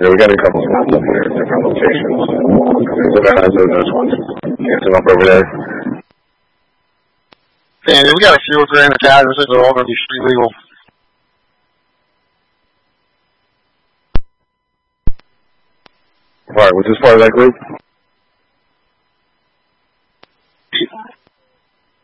Yeah, we got a couple of spots up here, different locations. So guys, those ones. Get them up over there. And we got a few of grand guys. This is all going to be street legal. Alright, was this part of that group?